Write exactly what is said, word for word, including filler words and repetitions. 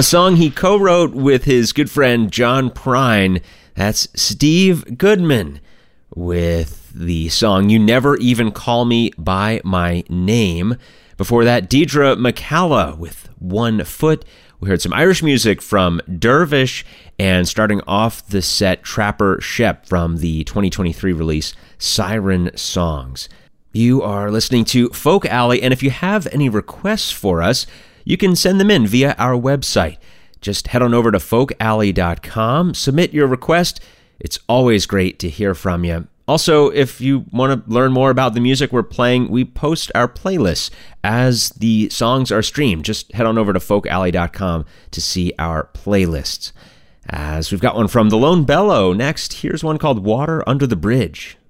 a song he co-wrote with his good friend John Prine. That's Steve Goodman with the song You Never Even Call Me By My Name. Before that, Deirdre McCalla with One Foot. We heard some Irish music from Dervish, and starting off the set, Trapper Shep from the twenty twenty-three release Siren Songs. You are listening to Folk Alley, and if you have any requests for us, you can send them in via our website. Just head on over to folk alley dot com, submit your request. It's always great to hear from you. Also, if you want to learn more about the music we're playing, we post our playlists as the songs are streamed. Just head on over to folk alley dot com to see our playlists. As we've got one from The Lone Bellow next, here's one called Water Under the Bridge.